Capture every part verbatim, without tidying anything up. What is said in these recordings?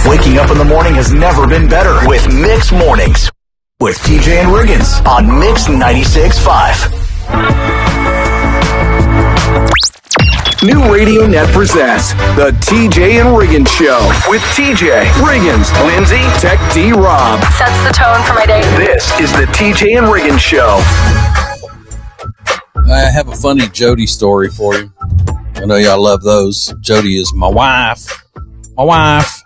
Waking up in the morning has never been better with Mix Mornings with T J and Riggins on Mix ninety-six point five. New Radio Net presents the T J and Riggins Show with T J, Riggins, Lindsay, Tech D Rob. Sets the tone for my day. This is the T J and Riggins Show. I have a funny Jody story for you. I know y'all love those. Jody is my wife. My wife.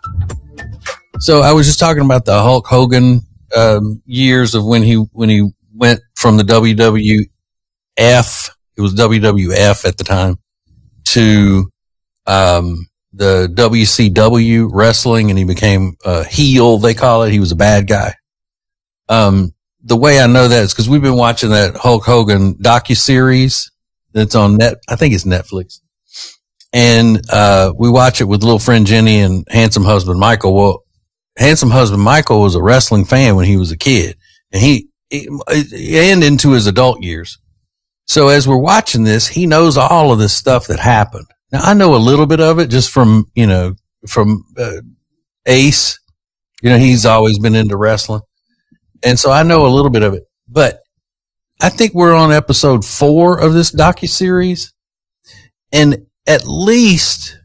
So I was just talking about the Hulk Hogan um, years of when he when he went from the W W F, it was W W F at the time, to um, the W C W wrestling, and he became a heel, they call it. He was a bad guy. Um, the way I know that is because we've been watching that Hulk Hogan docuseries that's on net. I think it's Netflix. And uh, we watch it with little friend Jenny and handsome husband Michael. Well, handsome husband Michael was a wrestling fan when he was a kid, and he, he and into his adult years. So as we're watching this, he knows all of this stuff that happened. Now I know a little bit of it just from, you know, from uh, Ace. You know, he's always been into wrestling. And so I know a little bit of it, but I think we're on episode four of this docuseries, and at least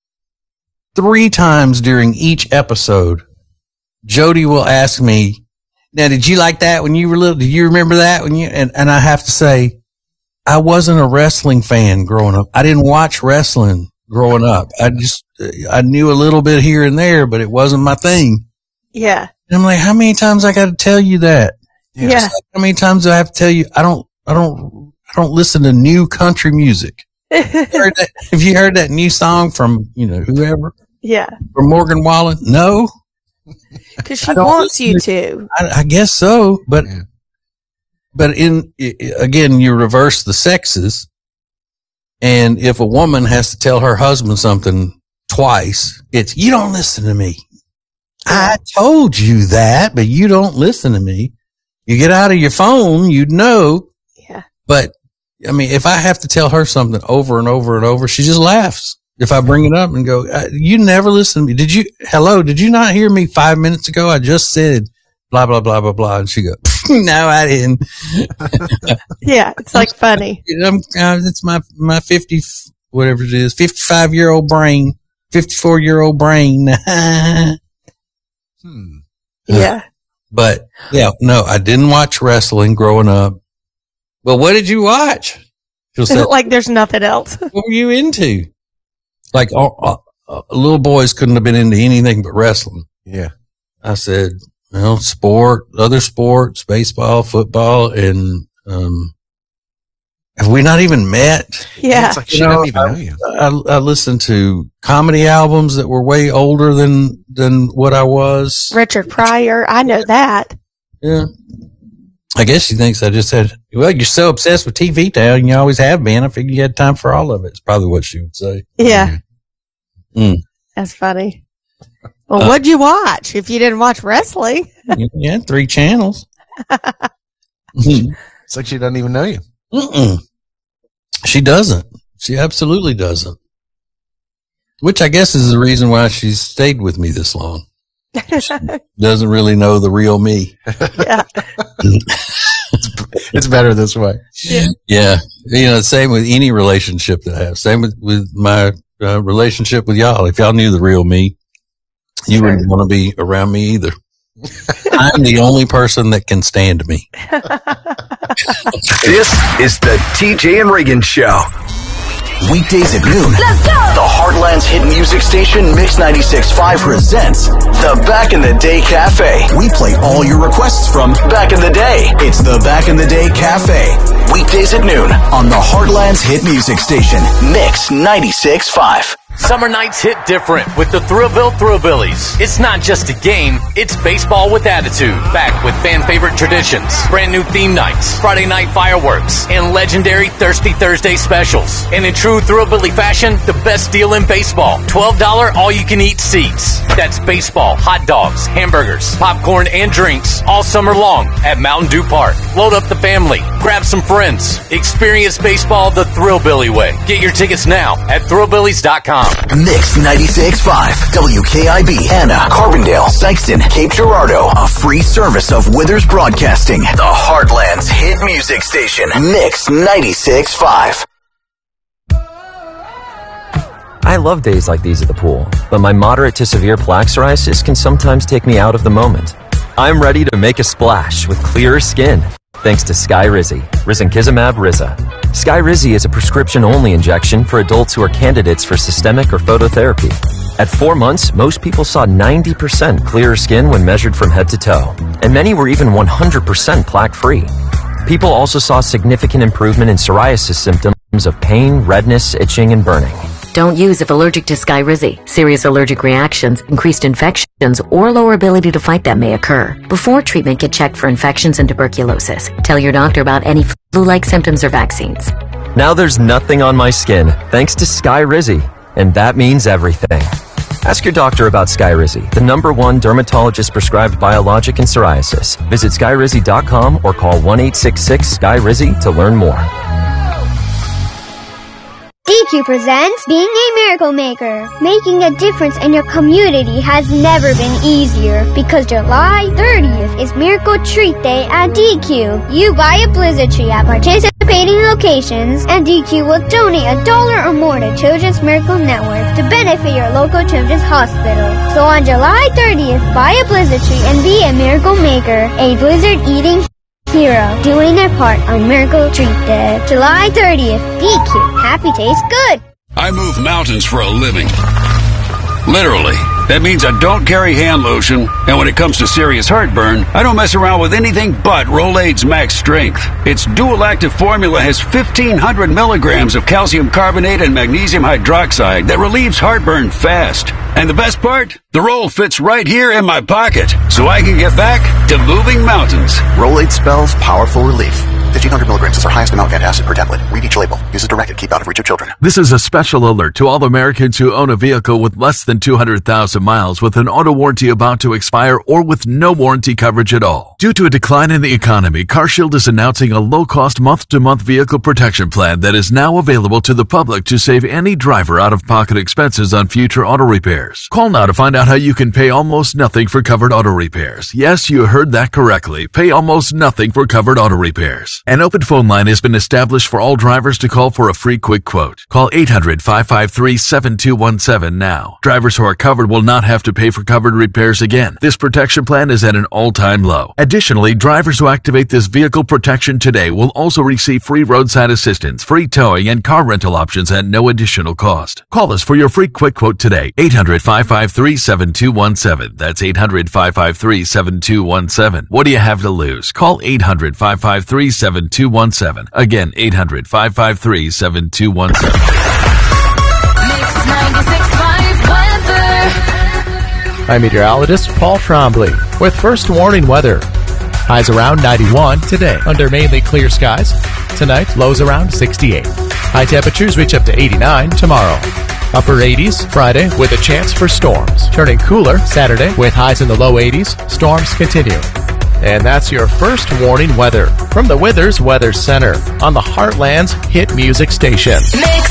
three times during each episode, Jody will ask me, now, did you like that when you were little? Do you remember that when you, and, and I have to say, I wasn't a wrestling fan growing up. I didn't watch wrestling growing up. I just, I knew a little bit here and there, but it wasn't my thing. Yeah. And I'm like, how many times I got to tell you that? Yeah. yeah. How many times do I have to tell you, I don't, I don't, I don't listen to new country music. Have you heard that, have you heard that new song from, you know, whoever? Yeah. From Morgan Wallen? No. Because she wants you to. I, I guess so, but yeah. but in again, you reverse the sexes, and if a woman has to tell her husband something twice, it's, you don't listen to me. I told you that, but you don't listen to me. You get out of your phone, you'd know. Yeah. But I mean, if I have to tell her something over and over and over, she just laughs. If I bring it up and go, you never listen to me. Did you, hello, did you not hear me five minutes ago? I just said blah, blah, blah, blah, blah. And she go, no, I didn't. Yeah. It's like funny. I'm, uh, it's my, my fifty, whatever it is, fifty-five year old brain, fifty-four year old brain. hmm. Yeah. But yeah, no, I didn't watch wrestling growing up. Well, what did you watch? She'll say, like there's nothing else. What were you into? Like, uh, uh, little boys couldn't have been into anything but wrestling. Yeah. I said, well, sport, other sports, baseball, football, and, um, have we not even met? Yeah. It's like she doesn't even know you. I, I listened to comedy albums that were way older than, than what I was. Richard Pryor. I know that. Yeah. I guess she thinks I just said, well, you're so obsessed with T V now, and you always have been. I figured you had time for all of it. It's probably what she would say. Yeah. Mm. That's funny. Well, Uh, what'd you watch if you didn't watch wrestling? Yeah, three channels. It's like she doesn't even know you. Mm-mm. She doesn't. She absolutely doesn't. Which I guess is the reason why she's stayed with me this long. Doesn't really know the real me. Yeah. It's better this way. Yeah. Yeah. You know, same with any relationship that I have. Same with, with my uh, relationship with y'all. If y'all knew the real me, you Sure. wouldn't want to be around me either. I'm the only person that can stand me. This is the T J and Riggins Show. Weekdays at noon. Let's go! The Heartland's hit music station, Mix ninety-six point five, presents the Back in the Day Cafe. We play all your requests from back in the day. It's the Back in the Day Cafe. Weekdays at noon on the Heartland's hit music station, Mix ninety-six point five. Summer nights hit different with the Thrillville Thrillabillies. It's not just a game, it's baseball with attitude. Back with fan favorite traditions, brand new theme nights, Friday night fireworks, and legendary Thirsty Thursday specials. And in true Thrillabilly fashion, the best deal in baseball. twelve dollars all you can eat seats. That's baseball, hot dogs, hamburgers, popcorn, and drinks all summer long at Mountain Dew Park. Load up the family. Grab some friends. Experience baseball the Thrillbilly way. Get your tickets now at thrillbillies dot com. Mix ninety-six point five, W K I B, Anna, Carbondale, Sykeston, Cape Girardeau. A free service of Withers Broadcasting, the Heartland's hit music station. Mix ninety-six point five. I love days like these at the pool, but my moderate to severe plaque psoriasis can sometimes take me out of the moment. I'm ready to make a splash with clearer skin, thanks to Skyrizi, risankizumab Riza. Skyrizi is a prescription-only injection for adults who are candidates for systemic or phototherapy. At four months, most people saw ninety percent clearer skin when measured from head to toe, and many were even one hundred percent plaque-free. People also saw significant improvement in psoriasis symptoms of pain, redness, itching, and burning. Don't use if allergic to Skyrizi. Serious allergic reactions, increased infections, or lower ability to fight them may occur. Before treatment, get checked for infections and tuberculosis. Tell your doctor about any flu-like symptoms or vaccines. Now there's nothing on my skin, thanks to Skyrizi, and that means everything. Ask your doctor about Skyrizi, the number one dermatologist-prescribed biologic in psoriasis. Visit skyrizi dot com or call one eight six six, S K Y R I Z I to learn more. D Q presents Being a Miracle Maker. Making a difference in your community has never been easier because July thirtieth is Miracle Treat Day at D Q. You buy a Blizzard tree at participating locations and D Q will donate a dollar or more to Children's Miracle Network to benefit your local children's hospital. So on July thirtieth, buy a Blizzard tree and be a Miracle Maker, a Blizzard eating hero doing their part on Miracle Treat Day. July thirtieth, D Q. Happy tastes good. I move mountains for a living. Literally. That means I don't carry hand lotion, and when it comes to serious heartburn, I don't mess around with anything but Rolaids Max Strength. Its dual-active formula has fifteen hundred milligrams of calcium carbonate and magnesium hydroxide that relieves heartburn fast. And the best part? The roll fits right here in my pocket, so I can get back to moving mountains. Rolaids spells powerful relief. fifteen hundred milligrams is our highest amount of antacid per tablet. Read each label. Use as directed. Keep out of reach of children. This is a special alert to all Americans who own a vehicle with less than two hundred thousand miles with an auto warranty about to expire or with no warranty coverage at all. Due to a decline in the economy, CarShield is announcing a low-cost month-to-month vehicle protection plan that is now available to the public to save any driver out-of-pocket expenses on future auto repairs. Call now to find out how you can pay almost nothing for covered auto repairs. Yes, you heard that correctly. Pay almost nothing for covered auto repairs. An open phone line has been established for all drivers to call for a free quick quote. Call eight hundred, five five three, seven two one seven now. Drivers who are covered will not have to pay for covered repairs again. This protection plan is at an all-time low. Additionally, drivers who activate this vehicle protection today will also receive free roadside assistance, free towing, and car rental options at no additional cost. Call us for your free quick quote today. eight hundred, five five three, seven two one seven. That's eight hundred, five five three, seven two one seven. What do you have to lose? Call eight hundred, five five three, seven two one seven. Again, eight hundred, five five three, seven two one seven. Mix ninety-six point five weather. I'm meteorologist Paul Trombley with first warning weather. Highs around ninety-one today under mainly clear skies. Tonight, lows around sixty-eight. High temperatures reach up to eighty-nine tomorrow. Upper eighties Friday with a chance for storms. Turning cooler Saturday with highs in the low eighties. Storms continue. And that's your first warning weather from the Withers Weather Center on the Heartland's hit music station. Mix